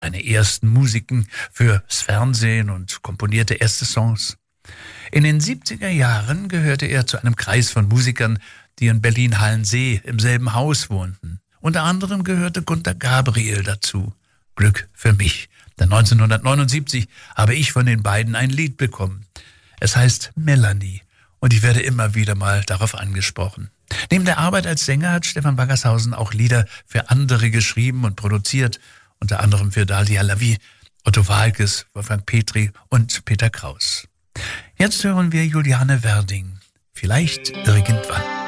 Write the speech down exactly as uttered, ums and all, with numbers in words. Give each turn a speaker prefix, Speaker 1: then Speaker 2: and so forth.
Speaker 1: seine ersten Musiken fürs Fernsehen und komponierte erste Songs. In den siebziger Jahren gehörte er zu einem Kreis von Musikern, die in Berlin-Hallensee im selben Haus wohnten. Unter anderem gehörte Gunter Gabriel dazu. Glück für mich, denn neunzehnhundertneunundsiebzig habe ich von den beiden ein Lied bekommen. Es heißt Melanie und ich werde immer wieder mal darauf angesprochen. Neben der Arbeit als Sänger hat Stefan Waggershausen auch Lieder für andere geschrieben und produziert, unter anderem für Dalia Lavi, Otto Waalkes, Wolfgang Petri und Peter Kraus. Jetzt hören wir Juliane Werding. Vielleicht irgendwann.